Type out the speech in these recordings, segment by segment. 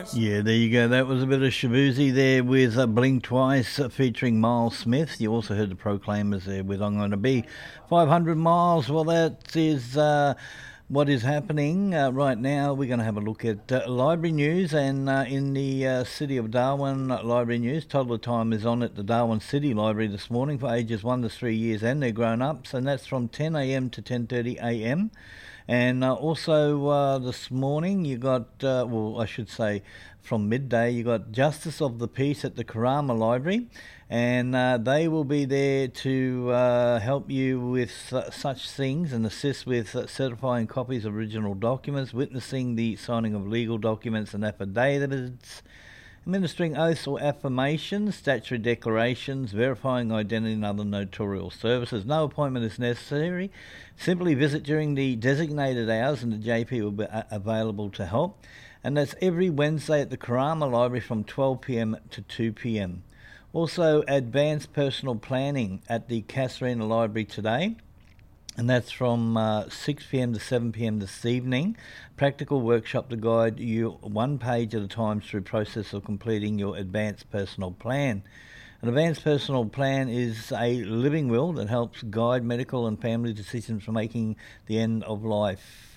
twice. Yeah, there you go. That was a bit of Shabuzi there with Blink Twice featuring Miles Smith. You also heard the Proclaimers there with I'm Gonna Be 500 Miles. Well, that is what is happening right now. We're going to have a look at library news, and in the City of Darwin library news, toddler time is on at the Darwin City Library this morning for ages 1 to 3 years and their grown-ups, and that's from 10 a.m. to 10:30 a.m. And also this morning you got, well, I should say from midday, you got Justice of the Peace at the Karama Library, and they will be there to help you with such things and assist with certifying copies of original documents, witnessing the signing of legal documents and affidavits, administering oaths or affirmations, statutory declarations, verifying identity and other notarial services. No appointment is necessary. Simply visit during the designated hours and the JP will be available to help. And that's every Wednesday at the Karama Library from 12 p.m. to 2 p.m. Also, advanced personal planning at the Kasarina Library today, and that's from 6 p.m. to 7 p.m. this evening. Practical workshop to guide you one page at a time through process of completing your advanced personal plan. An advanced personal plan is a living will that helps guide medical and family decisions for making the end of life,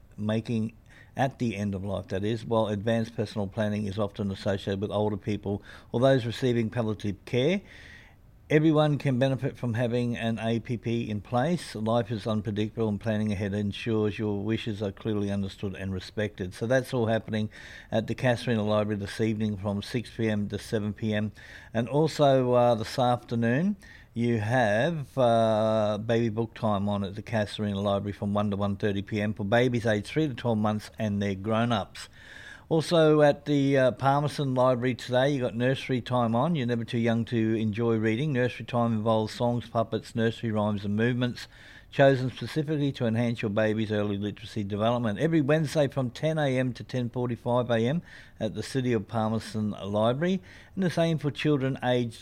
at the end of life, that is, while advanced personal planning is often associated with older people or those receiving palliative care. Everyone can benefit from having an APP in place. Life is unpredictable and planning ahead ensures your wishes are clearly understood and respected. So that's all happening at the Kasarina Library this evening from 6 p.m. to 7 p.m. And also this afternoon you have baby book time on at the Kasarina Library from 1 to 1:30 p.m. for babies aged 3 to 12 months and their grown-ups. Also at the Palmerston Library today, you got nursery time on. You're never too young to enjoy reading. Nursery time involves songs, puppets, nursery rhymes and movements chosen specifically to enhance your baby's early literacy development. Every Wednesday from 10 a.m. to 10:45 a.m. at the City of Palmerston Library. And the same for children aged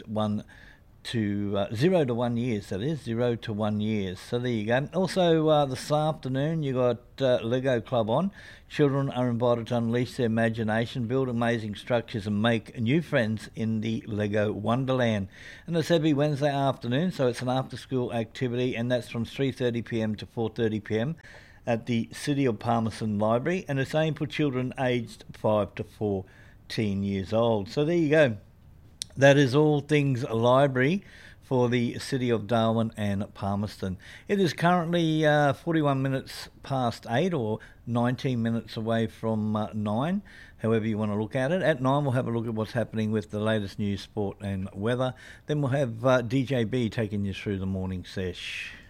0 to 1 years, that is, 0 to 1 years. So there you go. Also, this afternoon, you got Lego Club on. Children are invited to unleash their imagination, build amazing structures and make new friends in the Lego Wonderland. And it's every Wednesday afternoon, so it's an after-school activity, and that's from 3:30 p.m. to 4:30 p.m. at the City of Palmerston Library, and it's aimed for children aged 5 to 14 years old. So there you go. That is all things library for the City of Darwin and Palmerston. It is currently 41 minutes past 8 or 19 minutes away from 9, however you want to look at it. At 9 we'll have a look at what's happening with the latest news, sport and weather. Then we'll have DJ B taking you through the morning sesh.